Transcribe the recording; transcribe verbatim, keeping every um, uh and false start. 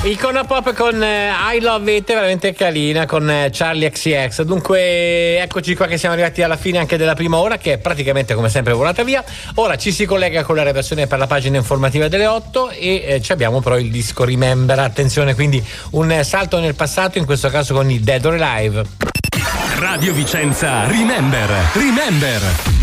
Icona Pop con eh, I Love It, veramente carina, con eh, Charlie X C X. Dunque eccoci qua che siamo arrivati alla fine anche della prima ora, che è praticamente come sempre volata via. Ora ci si collega con la redazione per la pagina informativa delle otto e eh, ci abbiamo però il disco Remember. Attenzione, quindi un eh, salto nel passato, in questo caso con i Dead or Alive. Radio Vicenza Remember. Remember.